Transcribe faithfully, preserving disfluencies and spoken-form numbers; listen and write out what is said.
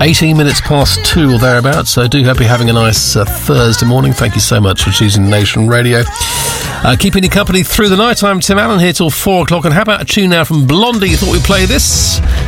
eighteen minutes past two or thereabouts, so I do hope you're having a nice uh, Thursday morning. Thank you so much for choosing Nation Radio. Uh, keeping you company through the night, I'm Tim Allen here till four o'clock, and how about a tune now from Blondie? Thought we'd play this.